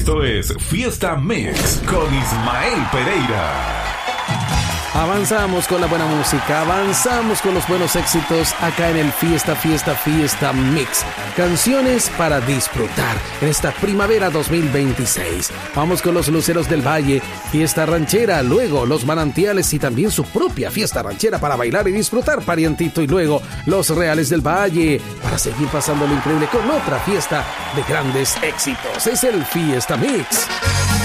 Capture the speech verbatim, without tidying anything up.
Esto es Fiesta Mix con Ismael Pereira. Avanzamos con la buena música, avanzamos con los buenos éxitos acá en el Fiesta, Fiesta, Fiesta Mix. Canciones para disfrutar en esta primavera dos mil veintiséis. Vamos con los Luceros del Valle, Fiesta Ranchera, luego Los Manantiales y también su propia Fiesta Ranchera para bailar y disfrutar, parientito, y luego Los Reales del Valle para seguir pasando lo increíble con otra fiesta de grandes éxitos. Es el Fiesta Mix.